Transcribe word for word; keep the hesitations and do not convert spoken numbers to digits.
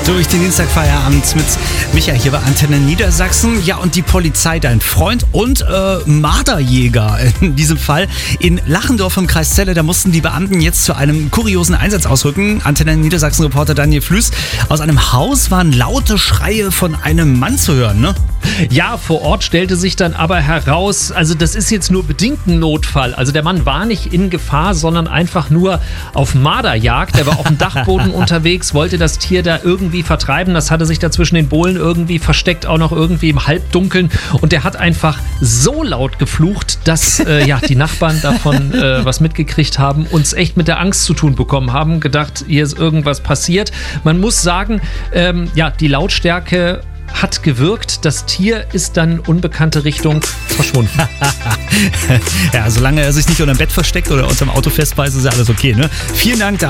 durch den Dienstagfeierabend mit Michael hier bei Antenne Niedersachsen. Ja, und die Polizei, dein Freund und äh, Marderjäger in diesem Fall in Lachendorf im Kreis Celle. Da mussten die Beamten jetzt zu einem kuriosen Einsatz ausrücken. Antenne Niedersachsen-Reporter Daniel Flüß. Aus einem Haus waren laute Schreie von einem Mann zu hören, ne? Ja, vor Ort stellte sich dann aber heraus, also das ist jetzt nur bedingt ein Notfall. Also der Mann war nicht in Gefahr, sondern einfach nur auf Marderjagd. Er war auf dem Dachboden unterwegs, wollte das Tier da irgendwie vertreiben. Das hatte sich da zwischen den Bullen irgendwie versteckt, auch noch irgendwie im Halbdunkeln. Und der hat einfach so laut geflucht, dass äh, ja, die Nachbarn davon äh, was mitgekriegt haben, uns echt mit der Angst zu tun bekommen haben, gedacht, hier ist irgendwas passiert. Man muss sagen, ähm, ja, die Lautstärke hat gewirkt. Das Tier ist dann in unbekannte Richtung verschwunden. Ja, solange er sich nicht unter dem Bett versteckt oder unter dem Auto festbeißt, ist ja alles okay, ne? Vielen Dank.